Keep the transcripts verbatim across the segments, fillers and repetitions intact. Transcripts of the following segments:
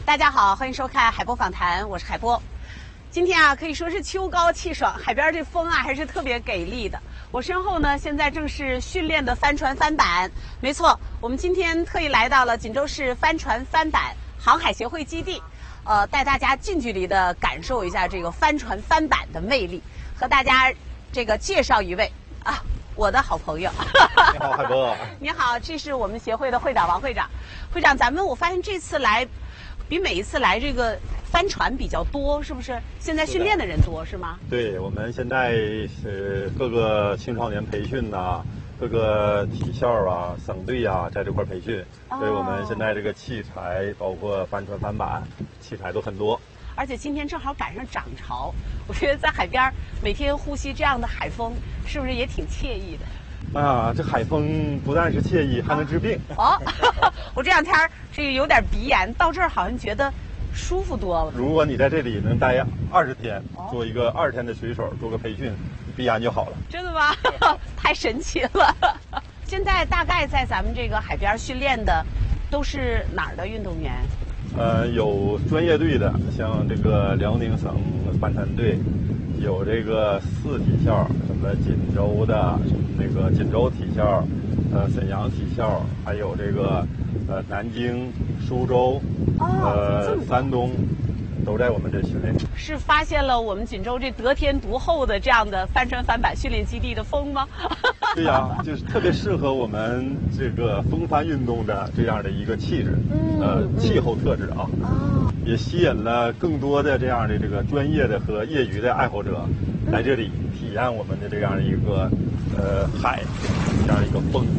大家好，欢迎收看海波访谈，我是海波。今天啊，可以说是秋高气爽，海边这风啊还是特别给力的。我身后呢，现在正是训练的帆船翻板。没错，我们今天特意来到了锦州市帆船翻板航海协会基地，呃，带大家近距离的感受一下这个帆船翻板的魅力，和大家这个介绍一位啊。我的好朋友， 你好，海波。 你好，这是我们协会的会长王会长。会长，咱们我发现这次来，比每一次来这个帆船比较多，是不是？现在训练的人多是吗？ 对，我们现在是各个青少年培训呐、啊，各个体校啊、省队啊，在这块培训，哦、所以我们现在这个器材，包括帆船、帆板，器材都很多。 而且今天正好赶上涨潮，我觉得在海边每天呼吸这样的海风，是不是也挺惬意的？ 啊，这海风不但是惬意，还能治病。 哦，我这两天这个有点鼻炎，到这儿好像觉得舒服多了。 如果你在这里能待二十天，做一个二十天的水手，做个培训，鼻炎就好了。 真的吗？太神奇了！现在大概在咱们这个海边训练的，都是哪儿的运动员？ 呃，有专业队的，像这个辽宁省帆船队，有这个市体校，什么锦州的那个锦州体校，呃，沈阳体校，还有这个呃南京、苏州， 哦、 呃山东，都在我们这训练。 是发现了我们锦州这得天独厚的这样的帆船帆板训练基地的风吗？ 对呀、啊，就是特别适合我们这个风帆运动的这样的一个气质，嗯、呃，气候特质啊，哦、也吸引了更多的这样的这个专业的和业余的爱好者来这里体验我们的这样的一个呃海，这样一个风。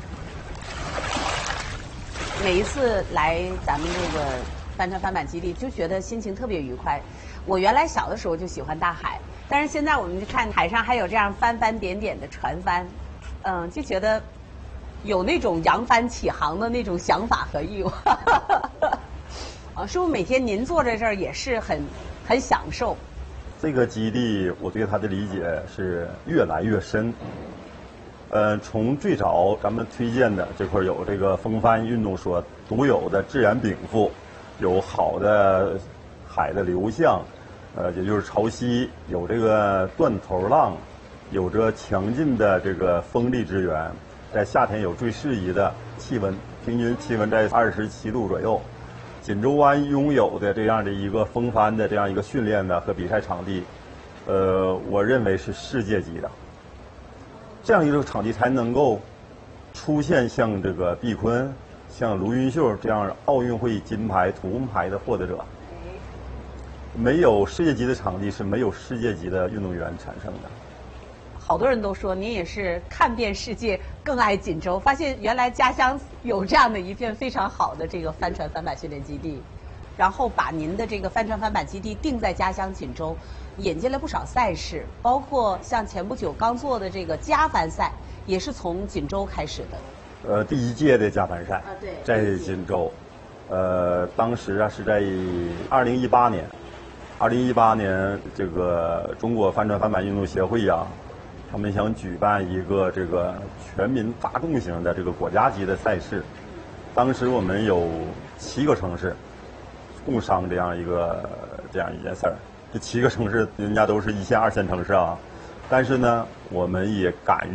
每一次来咱们这个帆船帆板基地，就觉得心情特别愉快。我原来小的时候就喜欢大海，但是现在我们就看海上还有这样翻翻点点的船帆。嗯，就觉得有那种扬帆起航的那种想法和欲望。啊，是不是每天您坐在这儿也是很很享受？ 这个基地我对它的理解是越来越深。呃，从最早咱们推荐的这块有这个风帆运动所独有的自然禀赋，有好的海的流向，呃，也就是潮汐，有这个断头浪。有着强劲的这个风力支援，在夏天有最适宜的气温，平均气温在二十七度左右。锦州湾拥有的这样的一个风帆的这样一个训练的和比赛场地，呃，我认为是世界级的。这样一个场地才能够出现像这个毕鲲、像卢云秀这样奥运会金牌、铜牌的获得者。没有世界级的场地是没有世界级的运动员产生的。 好多人都说您也是看遍世界，更爱锦州。发现原来家乡有这样的一片非常好的这个帆船帆板训练基地，然后把您的这个帆船帆板基地定在家乡锦州，引进了不少赛事，包括像前不久刚做的这个家帆赛，也是从锦州开始的。 呃，第一届的家帆赛， 啊，对， 在锦州，呃，当时啊是在二零一八年，二零一八年这个中国帆船帆板运动协会呀、啊。他们想举办一个这个全民大众型的这个国家级的赛事，当时我们有七个城市共商这样一个这样一件事儿。这七个城市人家都是一线、二线城市啊，但是呢，我们也敢于。